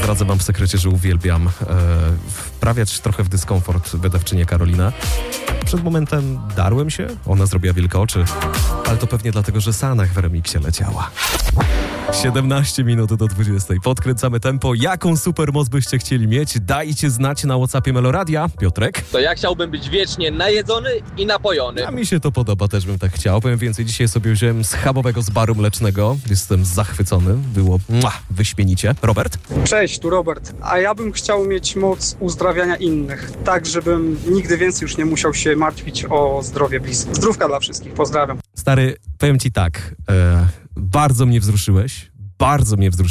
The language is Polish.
Zdradzę wam w sekrecie, że uwielbiam wprawiać trochę w dyskomfort wydawczynię Karolinę. Przed momentem darłem się, ona zrobiła wielkie oczy, ale to pewnie dlatego, że Sanach w remiksie leciała. 17 minut do 20. Podkręcamy tempo. Jaką supermoc byście chcieli mieć? Dajcie znać na WhatsAppie Meloradia. Piotrek? To ja chciałbym być wiecznie najedzony i napojony. A mi się to podoba, też bym tak chciał. Powiem więcej, dzisiaj sobie wziąłem schabowego z baru mlecznego. Jestem zachwycony. Było wyśmienicie. Robert? Cześć, tu Robert. A ja bym chciał mieć moc uzdrawiania innych, tak żebym nigdy więcej już nie musiał się martwić o zdrowie bliskich. Zdrówka dla wszystkich, pozdrawiam. Stary, powiem ci tak, bardzo mnie wzruszyłeś.